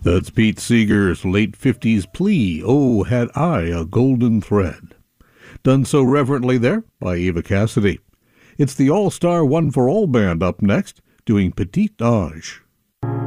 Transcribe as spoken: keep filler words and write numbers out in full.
That's Pete Seeger's late fifties plea, "Oh, Had I a Golden Thread." Done so reverently there by Eva Cassidy. It's the all-star One for All band up next, doing Petite Ange.